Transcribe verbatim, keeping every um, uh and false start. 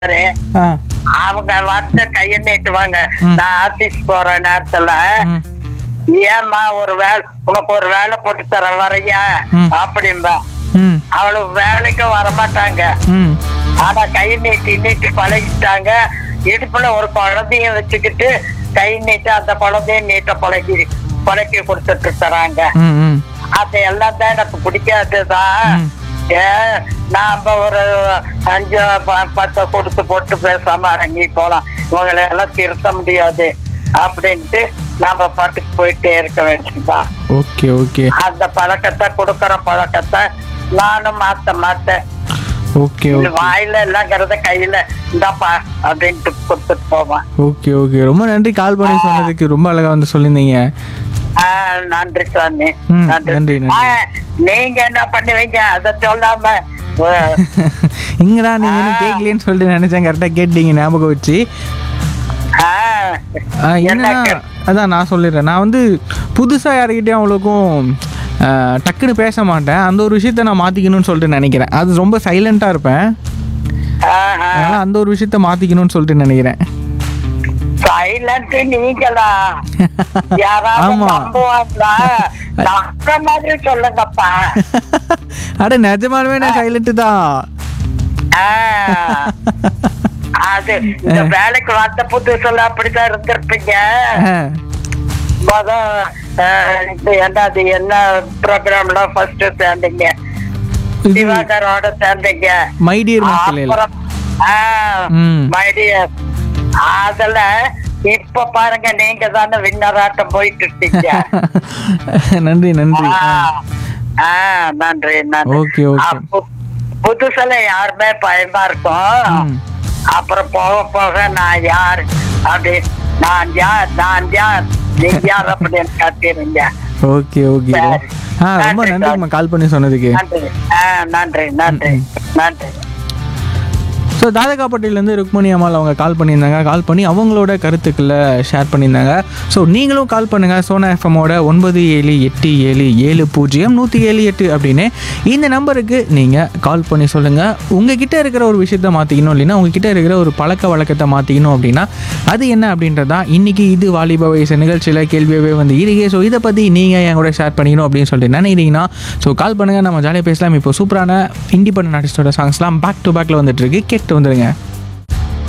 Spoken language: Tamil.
ஆ. அவங்க வந்து கைய நீட்டுவாங்க. ம். நான் ஆபீஸ் போற நேரத்துல ம். ஏம்மா ஒரு வேலை உனக்கு ஒரு வேலை போட்டு தர வரையா ம். அப்படின்பா. ம். அவளுக்கு வேலைக்கும் வரமாட்டாங்க. ம். ஆனா கை நீட்டி நீட்டி பழகிட்டாங்க. இடுப்புல ஒரு குழந்தைய வச்சுக்கிட்டு கை நீட்ட அந்த குழந்தைய நீட்ட பழகி பழக்கி கொடுத்துட்டு தராங்க. ம். ம். அது எல்லாம் தான் எனக்கு பிடிக்காதுதான். ம். ஏன் நாம ஒரு அஞ்சு ப- பத்து கொடுத்து போட்டு பேசாம அடங்கி போலாம். இவங்களை எல்லாம் திருத்த முடியாது அப்படின்ட்டு நாம பாட்டுக்கு போயிட்டே இருக்க வேண்டியதுதான். ஓகே ஓகே அந்த பழக்கத்தை கொடுக்கற பழக்கத்தை நானும் மாத்த மாட்டேன். ஓகே இந்த ஓகே வாயில எல்லாங்கிறத கையில இந்தாப்பா அப்படின்ட்டு கொடுத்துட்டு போவேன். ஓகே ஓகே ரொம்ப நன்றி கால் பண்ணி சொன்னதுக்கு. ரொம்ப அழகா வந்து சொல்லியிருந்தீங்க. ஆஹ் நன்றி சாமி. ம், நன்றி. நன்றி, நன்றி. ஆஹ், நீங்க என்ன பண்ணுவீங்க அத சொல்லாம அஹ், இங்கடா நீங்க இன்னும் கேட்கலன்னு சொல்லிட்டு நினைச்சேன். கரெக்டா கேட்டீங்க ஞாபகம் வச்சு. ஆஹ், ஆ, என்ன என்னன்னா கே- அதான் நான் சொல்லிடுறேன். நான் வந்து புதுசாக யாருக்கிட்டையும் அவ்வளோக்கும் ஆ, டக்குன்னு பேச மாட்டேன். அந்த ஒரு விஷயத்த நான் மாற்றிக்கணும்னு சொல்லிட்டு நினைக்கிறேன். அது ரொம்ப சைலண்ட்டாக இருப்பேன். ஆஹ், ஆஹ். அதனால் அந்த ஒரு விஷயத்த மாற்றிக்கணும்னு சொல்லிட்டு நினைக்கிறேன். சைலண்ட் நீங்களா? யாராவது ஆமா. நம்புவாங்களா? நம்புற மாதிரி சொல்லுங்கப்பா. அட நிஜமாலுமே நான் சைலண்ட்டு தான். ஆஹ், அது இந்த வேலைக்கு வந்த புதுசுல அப்படிதான் இருந்திருப்பீங்க. ஆ, முத அஹ், இது என்னது என்ன ப்ரோக்ராம்ல ஃபர்ஸ்ட் சேர்ந்தீங்க? இது திவாகரோட சேர்ந்தீங்க. மை டியர் மக்களே. அப்புறம் ஆஹ், ம். my dear. அதுல இப்ப பாருங்க நீங்க தானே வின்னராட்டம் போயிட்டு இருக்கீங்க. நன்றி நன்றி. ஆஹ், ஆஹ், நன்றி நன்றி. Okay okay. அப்போ புதுசுல யாருமே பயமா இருக்கும். ம். அப்புறம் போக போக நான் யார் அப்படி நான் யார் நான் யார் நீ யார் அப்படின்னு காட்டிருங்க. Okay okay. சரி. ஆ ரொம்ப நன்றி, நன்றிம்மா கால் பண்ணி சொன்னதுக்கு. நன்றி. ஆஹ், நன்றி நன்றி நன்றி. ஸோ தாதகாப்பட்டிலேருந்து ருக்மணி அம்மாள் அவங்க கால் பண்ணியிருந்தாங்க. கால் பண்ணி அவங்களோட கருத்துக்களை ஷேர் பண்ணியிருந்தாங்க. ஸோ நீங்களும் கால் பண்ணுங்கள் சோனா எஃப்எம்மோட ஒன்பது ஏழு எட்டு ஏழு ஏழு பூஜ்ஜியம் நூற்றி ஏழு எட்டு அப்படின்னு இந்த நம்பருக்கு நீங்கள் கால் பண்ணி சொல்லுங்கள். உங்ககிட்ட இருக்கிற ஒரு விஷயத்த மாற்றிக்கணும், இல்லைன்னா உங்ககிட்ட இருக்கிற ஒரு பழக்க வழக்கத்தை மாற்றிக்கணும் அப்படின்னா அது என்ன அப்படின்றதான் இன்றைக்கி இது வாலிப வயசு நிகழ்ச்சியில் கேள்வியாகவே வந்து இருக்கு. ஸோ இதை பற்றி நீங்கள் என் கூட ஷேர் பண்ணிக்கணும் அப்படின்னு சொல்லிட்டு நினைக்கிறீங்கன்னா ஸோ கால் பண்ணுங்கள், நம்ம ஜாலியாக பேசலாம். இப்போ சூப்பரான இண்டிபெண்டன்ட் ஆர்டிஸ்டோட சாங்ஸ்லாம் பேக் டு பேக்கில் வந்துட்டு இருக்கு. கேட்டு வந்துடுங்க.